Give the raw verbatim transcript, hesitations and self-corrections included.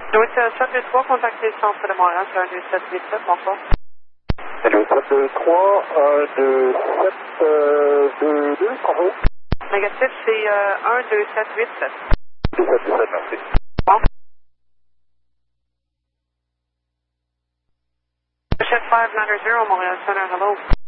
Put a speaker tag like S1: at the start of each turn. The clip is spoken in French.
S1: Oui, c'est sept deux trois, contactez le centre de Montréal, c'est un deux sept huit sept, bonsoir.
S2: Hello, sept deux trois, un deux sept deux deux, bravo.
S1: Négatif, c'est euh, un deux sept huit sept.
S2: deux sept huit sept, merci.
S1: Bon. Chef cinq neuf zéro, Montréal Center, hello.